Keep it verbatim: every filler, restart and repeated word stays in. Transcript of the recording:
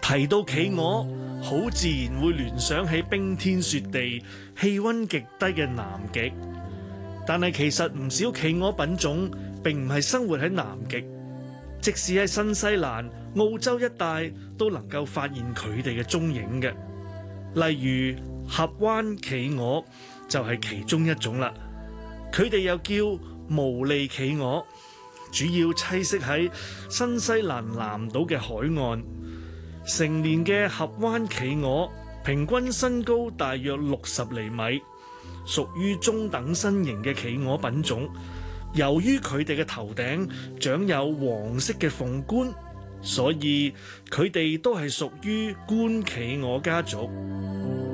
提到企鵝，好自然會聯想起冰天雪地、氣溫極低嘅南極。但係其實唔少企鵝品種並唔係生活喺南極，即使喺新西蘭、澳洲一帶都能夠發現佢哋嘅蹤影嘅。例如峽灣企鵝就係其中一種啦。佢哋又叫毛利企鵝，主要棲息喺新西蘭南島嘅海岸。成年嘅峽灣企鵝平均身高大約六十厘米，屬於中等身形嘅企鵝品種。由於佢哋嘅頭頂長有黃色嘅鳳冠，所以佢哋都係屬於冠企鵝家族。